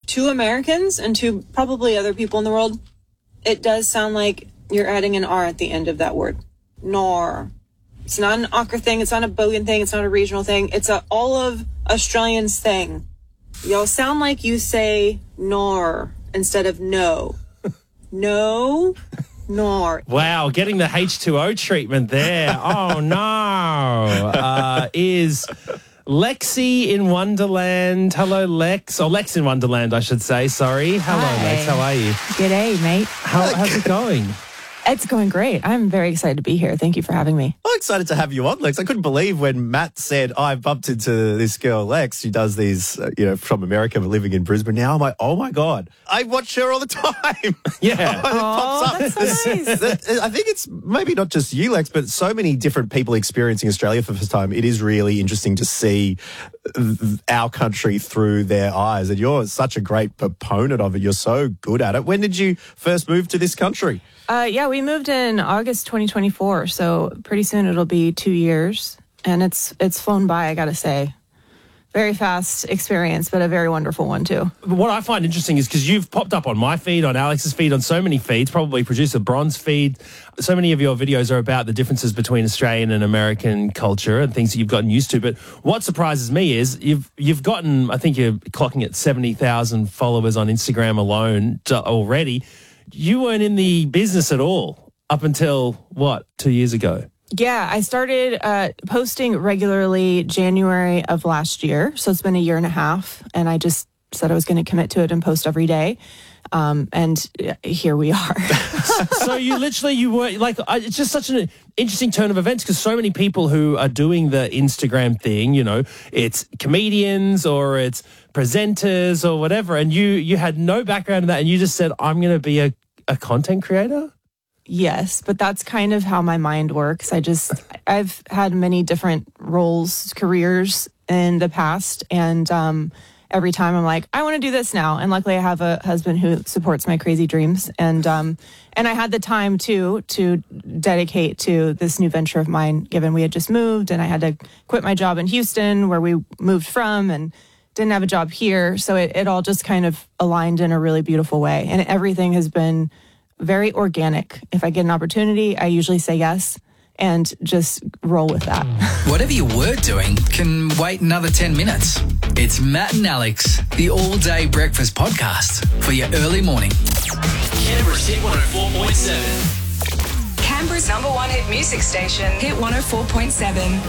to Americans and to probably other people in the world, it does sound like you're adding an R at the end of that word. Nor. It's not an Ochre thing. It's not a Bogan thing. It's not a regional thing. It's a all of Australians thing. Y'all sound like you say nor instead of no. No, nor. Wow, getting the H2O treatment there. Oh, no. Is Lexi in Wonderland. Hello, Lex. Or Lex in Wonderland, I should say. Sorry. Hello, Hi. Lex. How are you? G'day, mate. How's it going? It's going great. I'm very excited to be here. Thank you for having me. I'm excited to have you on, Lex. I couldn't believe when Matt said, I bumped into this girl, Lex. She does these, from America, but living in Brisbane now. I'm like, oh, my God. I watch her all the time. Yeah. It pops up. That's so nice. I think it's maybe not just you, Lex, but so many different people experiencing Australia for the first time. It is really interesting to see our country through their eyes. And you're such a great proponent of it. You're so good at it. When did you first move to this country? Yeah, we moved in August 2024, so pretty soon it'll be 2 years, and it's flown by, I gotta say. Very fast experience, but a very wonderful one too. What I find interesting is because you've popped up on my feed, on Alex's feed, on so many feeds, probably Producer Bron's feed. So many of your videos are about the differences between Australian and American culture and things that you've gotten used to. But what surprises me is you've gotten, I think you're clocking at 70,000 followers on Instagram alone already. You weren't in the business at all up until, 2 years ago? Yeah, I started posting regularly January of last year, so it's been a year and a half, and I just said I was going to commit to it and post every day, and here we are. So you were like, it's just such an interesting turn of events because so many people who are doing the Instagram thing, it's comedians or it's presenters or whatever, and you had no background in that, and you just said, I'm going to be a content creator? Yes, but that's kind of how my mind works. I've had many different roles, careers in the past, and every time I'm like, I want to do this now. And luckily I have a husband who supports my crazy dreams. And I had the time to dedicate to this new venture of mine, given we had just moved and I had to quit my job in Houston where we moved from and didn't have a job here. So it all just kind of aligned in a really beautiful way. And everything has been very organic. If I get an opportunity, I usually say yes and just roll with that. Whatever you were doing can wait another 10 minutes. It's Matt and Alex, the all-day breakfast podcast for your early morning. Canberra's Hit 104.7. Canberra's number one hit music station, Hit 104.7.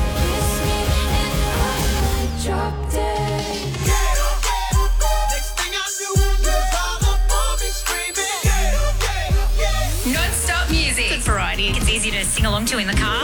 Non-stop music. Good variety. It's easy to sing along to in the car.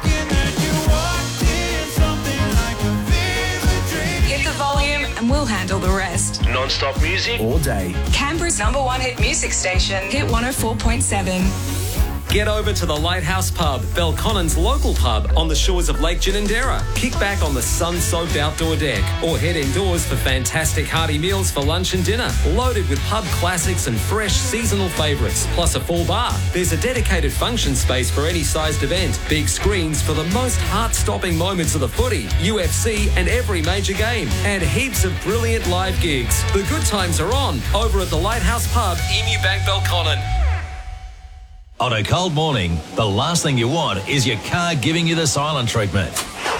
Hit the volume and we'll handle the rest. Non-stop music All day. Canberra's number one hit music station, Hit 104.7. Get over to the Lighthouse Pub, Belconnen's local pub on the shores of Lake Ginninderra. Kick back on the sun-soaked outdoor deck or head indoors for fantastic hearty meals for lunch and dinner, loaded with pub classics and fresh seasonal favourites, plus a full bar. There's a dedicated function space for any sized event, big screens for the most heart-stopping moments of the footy, UFC and every major game, and heaps of brilliant live gigs. The good times are on over at the Lighthouse Pub, Emu Bank, Belconnen. On a cold morning, the last thing you want is your car giving you the silent treatment.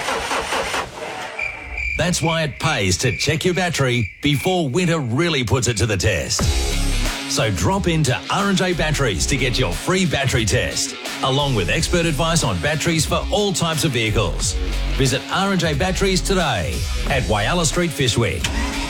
That's why it pays to check your battery before winter really puts it to the test. So drop into R&J Batteries to get your free battery test, along with expert advice on batteries for all types of vehicles. Visit R&J Batteries today at Whyalla Street, Fishwick.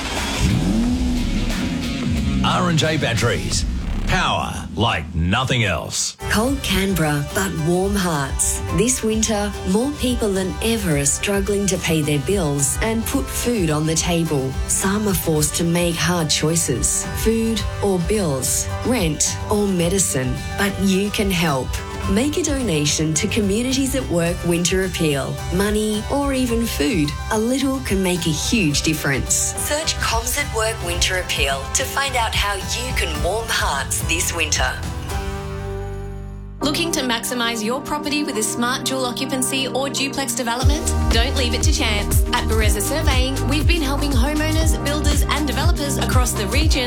R&J Batteries. Power like nothing else. Cold Canberra, but warm hearts. This winter, more people than ever are struggling to pay their bills and put food on the table. Some are forced to make hard choices. Food or bills, rent or medicine. But you can help. Make a donation to Communities at Work Winter Appeal. Money or even food. A little can make a huge difference. Search Comms at Work Winter Appeal to find out how you can warm hearts this winter. Looking to maximise your property with a smart dual occupancy or duplex development? Don't leave it to chance. At Bereza Surveying, we've been helping homeowners, builders and developers across the region